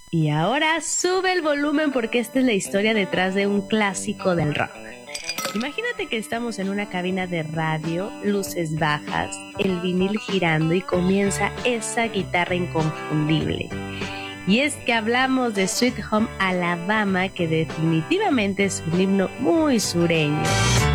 Y ahora sube el volumen porque esta es la historia detrás de un clásico del rock. Imagínate que estamos en una cabina de radio, luces bajas, el vinil girando y comienza esa guitarra inconfundible. Y es que hablamos de Sweet Home Alabama, que definitivamente es un himno muy sureño.